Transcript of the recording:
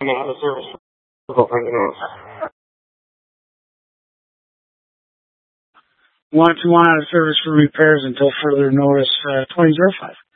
out of service for 20 minutes. Want out of service for repairs until further notice, 2005.